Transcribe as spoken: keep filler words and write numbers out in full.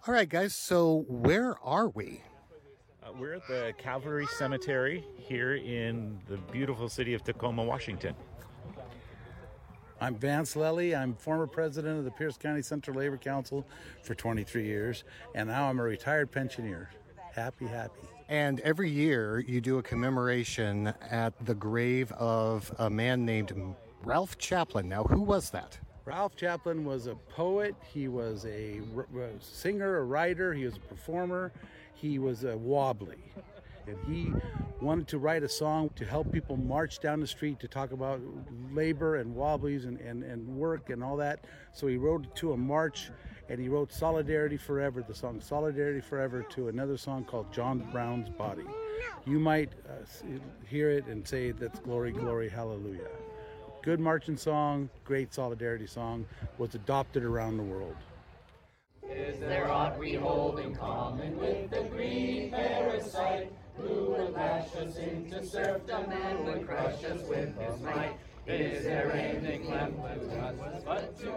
All right, guys, so where are we? Uh, we're at the Calvary Cemetery here in the beautiful city of Tacoma, Washington. I'm Vance Lely. I'm former president of the Pierce County Central Labor Council for twenty-three years, and now I'm a retired pensioner. Happy, happy. And every year you do a commemoration at the grave of a man named Ralph Chaplin. Now, who was that? Ralph Chaplin was a poet. He was a r- r- singer, a writer. He was a performer. He was a wobbly. And he wanted to write a song to help people march down the street to talk about labor and wobblies and, and, and work and all that. So he wrote it to a march, and he wrote Solidarity Forever, the song Solidarity Forever, to another song called John Brown's Body. You might uh, hear it and say that's Glory, Glory, Hallelujah. Good marching song, great solidarity song, was adopted around the world. Is there aught we hold in common with the green parasite, who would lash us into serfdom and would crush us with his might? Is there anything left to us but to